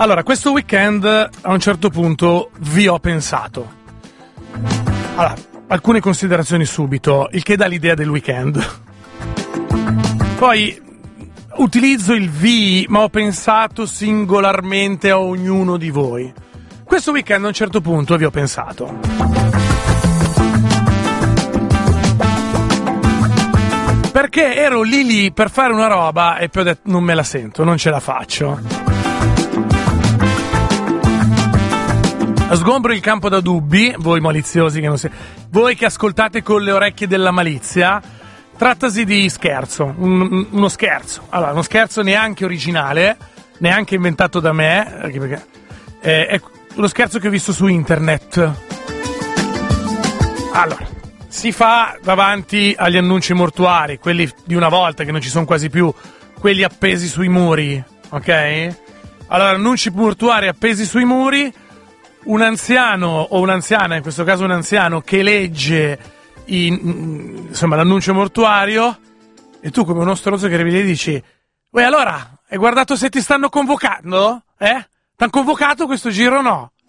Allora, questo weekend a un certo punto vi ho pensato. Allora, alcune considerazioni subito, il che dà l'idea del weekend. Poi utilizzo il vi, ma ho pensato singolarmente a ognuno di voi. Questo weekend a un certo punto vi ho pensato. Perché ero lì per fare una roba e poi ho detto non me la sento, non ce la faccio. Sgombro il campo da dubbi, voi maliziosi che non siete, voi che ascoltate con le orecchie della malizia. Trattasi di scherzo, uno scherzo. Allora, uno scherzo neanche originale, neanche inventato da me, perché è uno scherzo che ho visto su internet. Allora, si fa davanti agli annunci mortuari, quelli di una volta che non ci sono quasi più, quelli appesi sui muri, ok? Allora, annunci mortuari appesi sui muri, un anziano o un'anziana, in questo caso un anziano, che legge insomma l'annuncio mortuario, e tu come uno stronzo che arrivi lì dici: uè, allora, hai guardato se ti stanno convocando? T'han convocato questo giro o no?